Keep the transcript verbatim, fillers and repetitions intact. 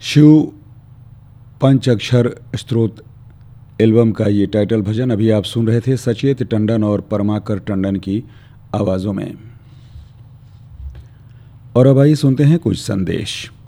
शिव पंचाक्षर स्तोत्र एल्बम का ये टाइटल भजन अभी आप सुन रहे थे सचेत टंडन और परमाकर टंडन की आवाज़ों में। और अब आइए सुनते हैं कुछ संदेश।